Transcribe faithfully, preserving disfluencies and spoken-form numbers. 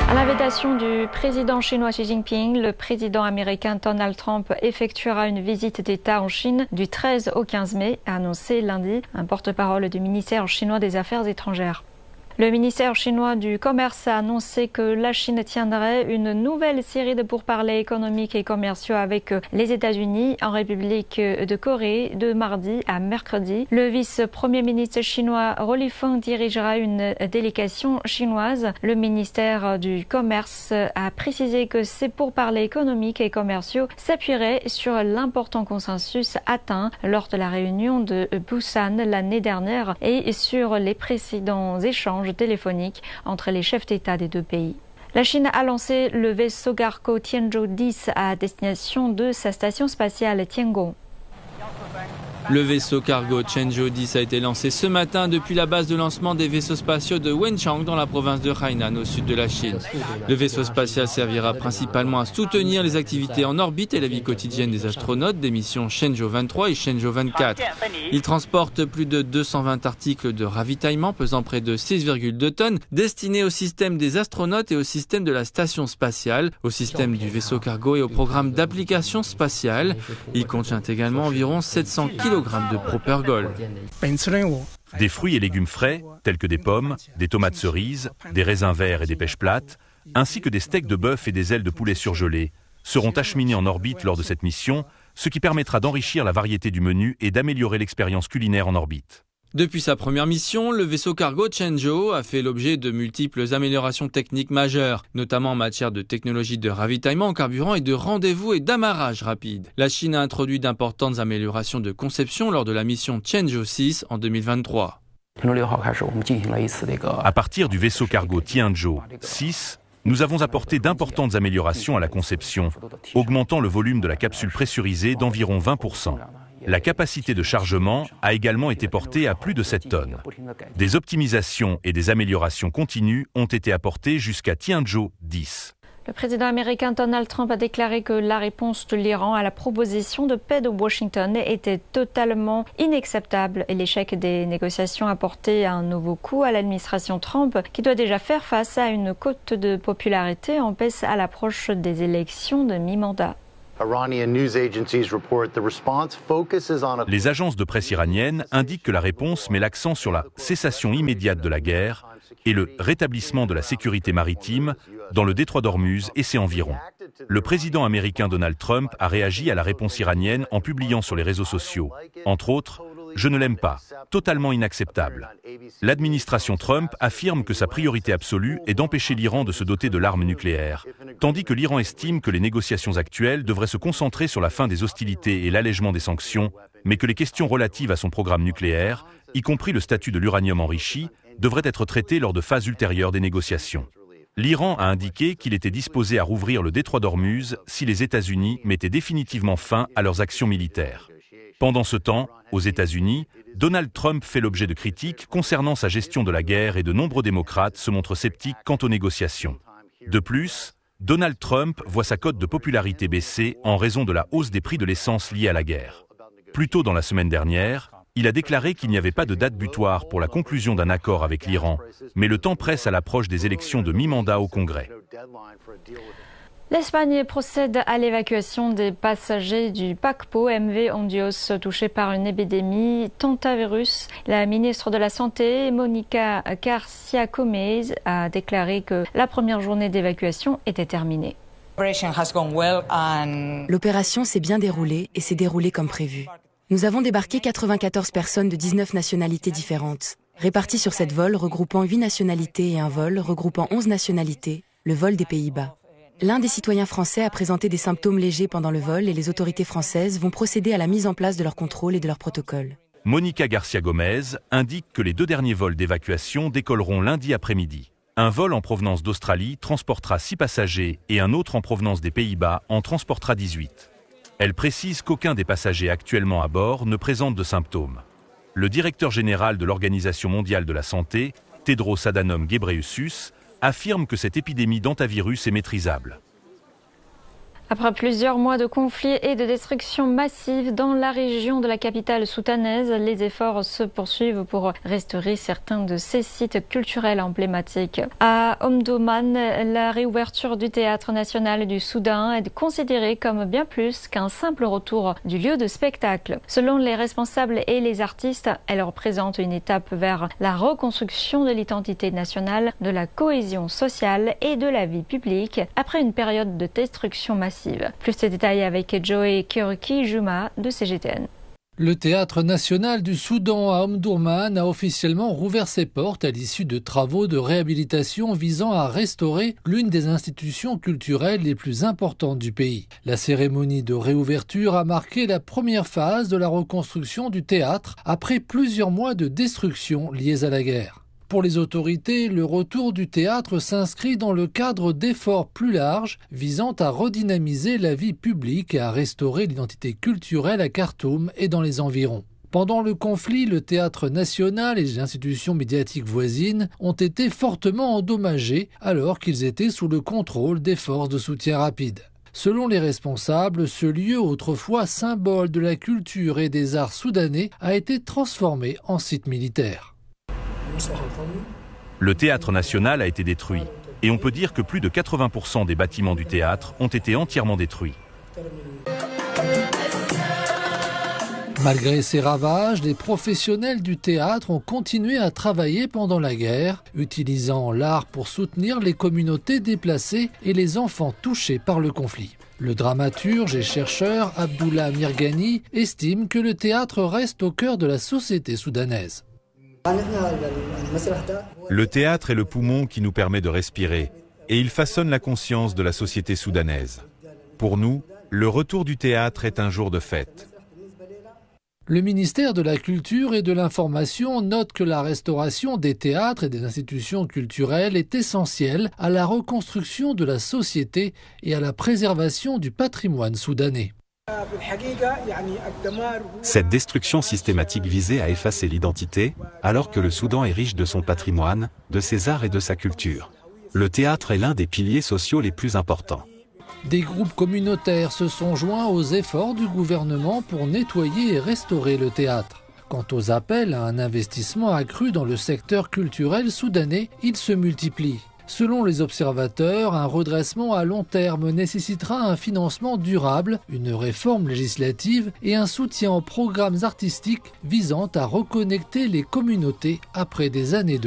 À l'invitation du président chinois Xi Jinping, le président américain Donald Trump effectuera une visite d'État en Chine du treize au quinze mai, a annoncé lundi un porte-parole du ministère chinois des Affaires étrangères. Le ministère chinois du Commerce a annoncé que la Chine tiendrait une nouvelle série de pourparlers économiques et commerciaux avec les États-Unis en République de Corée de mardi à mercredi. Le vice-premier ministre chinois Ro Lifeng dirigera une délégation chinoise. Le ministère du Commerce a précisé que ces pourparlers économiques et commerciaux s'appuieraient sur l'important consensus atteint lors de la réunion de Busan l'année dernière et sur les précédents échanges téléphonique entre les chefs d'État des deux pays. La Chine a lancé le vaisseau cargo Tianzhou dix à destination de sa station spatiale Tiangong. Le vaisseau cargo Tianzhou dix a été lancé ce matin depuis la base de lancement des vaisseaux spatiaux de Wenchang dans la province de Hainan au sud de la Chine. Le vaisseau spatial servira principalement à soutenir les activités en orbite et la vie quotidienne des astronautes des missions Shenzhou vingt-trois et Shenzhou vingt-quatre. Il transporte plus de deux cent vingt articles de ravitaillement pesant près de six virgule deux tonnes destinés au système des astronautes et au système de la station spatiale, au système du vaisseau cargo et au programme d'application spatiale. Il contient également environ sept cents kilogrammes de Propergol. Des fruits et légumes frais, tels que des pommes, des tomates cerises, des raisins verts et des pêches plates, ainsi que des steaks de bœuf et des ailes de poulet surgelées, seront acheminés en orbite lors de cette mission, ce qui permettra d'enrichir la variété du menu et d'améliorer l'expérience culinaire en orbite. Depuis sa première mission, le vaisseau cargo Tianzhou a fait l'objet de multiples améliorations techniques majeures, notamment en matière de technologie de ravitaillement en carburant et de rendez-vous et d'amarrage rapide. La Chine a introduit d'importantes améliorations de conception lors de la mission Tianzhou six en deux mille vingt-trois. À partir du vaisseau cargo Tianzhou six, nous avons apporté d'importantes améliorations à la conception, augmentant le volume de la capsule pressurisée d'environ vingt pour cent. La capacité de chargement a également été portée à plus de sept tonnes. Des optimisations et des améliorations continues ont été apportées jusqu'à Tianzhou dix. Le président américain Donald Trump a déclaré que la réponse de l'Iran à la proposition de paix de Washington était totalement inacceptable et l'échec des négociations a porté un nouveau coup à l'administration Trump qui doit déjà faire face à une cote de popularité en baisse à l'approche des élections de mi-mandat. Les agences de presse iraniennes indiquent que la réponse met l'accent sur la cessation immédiate de la guerre et le rétablissement de la sécurité maritime dans le détroit d'Ormuz et ses environs. Le président américain Donald Trump a réagi à la réponse iranienne en publiant sur les réseaux sociaux, entre autres, « Je ne l'aime pas, totalement inacceptable ». L'administration Trump affirme que sa priorité absolue est d'empêcher l'Iran de se doter de l'arme nucléaire, tandis que l'Iran estime que les négociations actuelles devraient se concentrer sur la fin des hostilités et l'allègement des sanctions, mais que les questions relatives à son programme nucléaire, y compris le statut de l'uranium enrichi, devraient être traitées lors de phases ultérieures des négociations. L'Iran a indiqué qu'il était disposé à rouvrir le détroit d'Ormuz si les États-Unis mettaient définitivement fin à leurs actions militaires. Pendant ce temps, aux États-Unis, Donald Trump fait l'objet de critiques concernant sa gestion de la guerre et de nombreux démocrates se montrent sceptiques quant aux négociations. De plus, Donald Trump voit sa cote de popularité baisser en raison de la hausse des prix de l'essence liée à la guerre. Plus tôt dans la semaine dernière, il a déclaré qu'il n'y avait pas de date butoir pour la conclusion d'un accord avec l'Iran, mais le temps presse à l'approche des élections de mi-mandat au Congrès. L'Espagne procède à l'évacuation des passagers du paquebot M V Ondios touché par une épidémie tantavirus. La ministre de la Santé, Mónica García Gómez, a déclaré que la première journée d'évacuation était terminée. L'opération s'est bien déroulée et s'est déroulée comme prévu. Nous avons débarqué quatre-vingt-quatorze personnes de dix-neuf nationalités différentes, réparties sur sept vols regroupant huit nationalités et un vol regroupant onze nationalités, le vol des Pays-Bas. L'un des citoyens français a présenté des symptômes légers pendant le vol et les autorités françaises vont procéder à la mise en place de leurs contrôles et de leurs protocoles. Mónica García Gómez indique que les deux derniers vols d'évacuation décolleront lundi après-midi. Un vol en provenance d'Australie transportera six passagers et un autre en provenance des Pays-Bas en transportera dix-huit. Elle précise qu'aucun des passagers actuellement à bord ne présente de symptômes. Le directeur général de l'Organisation mondiale de la santé, Tedros Adhanom Ghebreyesus, affirme que cette épidémie d'hantavirus est maîtrisable. Après plusieurs mois de conflits et de destruction massive dans la région de la capitale soudanaise, les efforts se poursuivent pour restaurer certains de ces sites culturels emblématiques. À Omdurman, la réouverture du Théâtre national du Soudan est considérée comme bien plus qu'un simple retour du lieu de spectacle. Selon les responsables et les artistes, elle représente une étape vers la reconstruction de l'identité nationale, de la cohésion sociale et de la vie publique après une période de destruction massive. Plus de détails avec Joey Kiroki Juma de C G T N. Le Théâtre national du Soudan à Omdurman a officiellement rouvert ses portes à l'issue de travaux de réhabilitation visant à restaurer l'une des institutions culturelles les plus importantes du pays. La cérémonie de réouverture a marqué la première phase de la reconstruction du théâtre après plusieurs mois de destruction liées à la guerre. Pour les autorités, le retour du théâtre s'inscrit dans le cadre d'efforts plus larges visant à redynamiser la vie publique et à restaurer l'identité culturelle à Khartoum et dans les environs. Pendant le conflit, le Théâtre national et les institutions médiatiques voisines ont été fortement endommagés alors qu'ils étaient sous le contrôle des forces de soutien rapide. Selon les responsables, ce lieu, autrefois symbole de la culture et des arts soudanais, a été transformé en site militaire. Le Théâtre national a été détruit et on peut dire que plus de quatre-vingts pour cent des bâtiments du théâtre ont été entièrement détruits. Malgré ces ravages, les professionnels du théâtre ont continué à travailler pendant la guerre, utilisant l'art pour soutenir les communautés déplacées et les enfants touchés par le conflit. Le dramaturge et chercheur Abdullah Mirghani estime que le théâtre reste au cœur de la société soudanaise. Le théâtre est le poumon qui nous permet de respirer et il façonne la conscience de la société soudanaise. Pour nous, le retour du théâtre est un jour de fête. Le ministère de la Culture et de l'Information note que la restauration des théâtres et des institutions culturelles est essentielle à la reconstruction de la société et à la préservation du patrimoine soudanais. Cette destruction systématique visait à effacer l'identité, alors que le Soudan est riche de son patrimoine, de ses arts et de sa culture. Le théâtre est l'un des piliers sociaux les plus importants. Des groupes communautaires se sont joints aux efforts du gouvernement pour nettoyer et restaurer le théâtre. Quant aux appels à un investissement accru dans le secteur culturel soudanais, ils se multiplient. Selon les observateurs, un redressement à long terme nécessitera un financement durable, une réforme législative et un soutien aux programmes artistiques visant à reconnecter les communautés après des années de